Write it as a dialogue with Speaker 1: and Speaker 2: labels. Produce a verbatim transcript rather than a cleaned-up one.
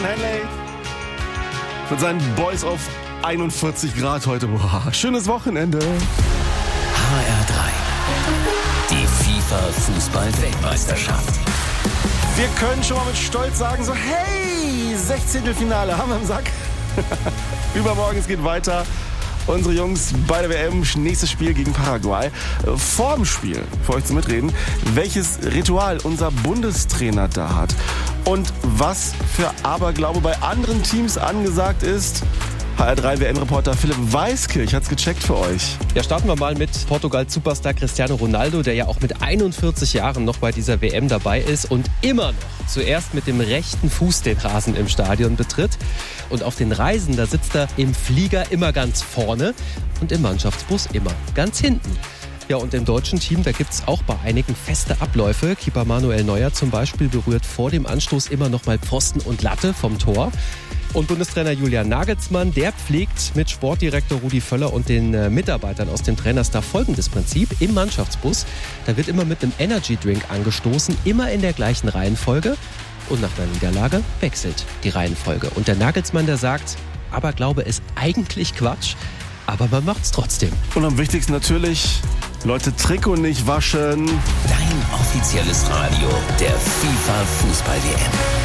Speaker 1: John Henley mit seinen Boys auf einundvierzig Grad heute. Boah, schönes Wochenende.
Speaker 2: H R drei. Die FIFA-Fußball-Weltmeisterschaft.
Speaker 1: Wir können schon mal mit Stolz sagen, so hey, Sechzehntelfinale haben wir im Sack. Übermorgen, es geht weiter. Unsere Jungs bei der W M, nächstes Spiel gegen Paraguay. Vor dem Spiel, für euch zum Mitreden, welches Ritual unser Bundestrainer da hat und was für Aberglaube bei anderen Teams angesagt ist. H R drei W M-Reporter Philipp Weiskirch hat's gecheckt für euch.
Speaker 3: Ja, starten wir mal mit Portugal-Superstar Cristiano Ronaldo, der ja auch mit einundvierzig Jahren noch bei dieser W M dabei ist und immer noch zuerst mit dem rechten Fuß den Rasen im Stadion betritt. Und auf den Reisen, da sitzt er im Flieger immer ganz vorne und im Mannschaftsbus immer ganz hinten. Ja, und im deutschen Team, da gibt's auch bei einigen feste Abläufe. Keeper Manuel Neuer zum Beispiel berührt vor dem Anstoß immer noch mal Pfosten und Latte vom Tor. Und Bundestrainer Julian Nagelsmann, der pflegt mit Sportdirektor Rudi Völler und den äh, Mitarbeitern aus dem Trainerstab folgendes Prinzip. Im Mannschaftsbus, da wird immer mit einem Energy-Drink angestoßen, immer in der gleichen Reihenfolge. Und nach einer Niederlage wechselt die Reihenfolge. Und der Nagelsmann, der sagt, Aberglaube ist eigentlich Quatsch, aber man macht's trotzdem.
Speaker 1: Und am wichtigsten natürlich, Leute, Trikot nicht waschen.
Speaker 2: Dein offizielles Radio der FIFA-Fußball-W M.